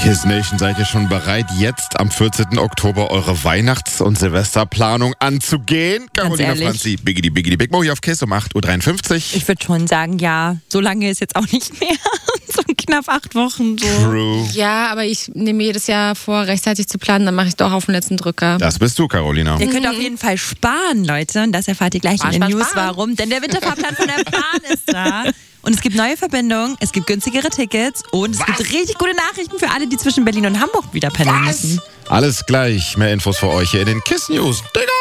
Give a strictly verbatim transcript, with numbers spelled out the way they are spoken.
Kiss Nation, seid ihr schon bereit, jetzt am vierzehnten Oktober eure Weihnachts- und Silvesterplanung anzugehen? Carolina ehrlich? Franzi, Biggity Biggity Big Mo hier auf Kiss um acht Uhr dreiundfünfzig. Ich würde schon sagen, ja, so lange ist jetzt auch nicht mehr. So knapp acht Wochen. So. True. Ja, aber ich nehme mir jedes Jahr vor, rechtzeitig zu planen, dann mache ich doch auf den letzten Drücker. Das bist du, Carolina. Ihr könnt auf jeden Fall sparen, Leute. Und das erfahrt ihr gleich Spar, in den spar, News, sparen. warum. Denn der Winterfahrplan von der Bahn ist da. Und es gibt neue Verbindungen, es gibt günstigere Tickets und es gibt richtig gute Nachrichten für alle, die zwischen Berlin und Hamburg wieder pendeln müssen. Alles gleich. Mehr Infos für euch hier in den Kiss News. Digga!